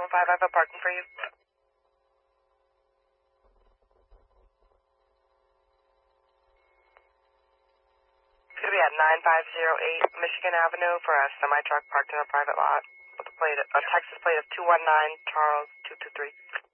I have a parking for you. It's going to be at 9508 Michigan Avenue for a semi-truck parked in a private lot with a Texas plate of 219 Charles 223.